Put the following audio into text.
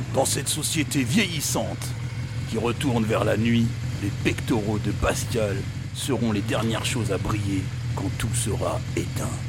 Dans cette société vieillissante qui retourne vers la nuit, les pectoraux de Pascal seront les dernières choses à briller quand tout sera éteint.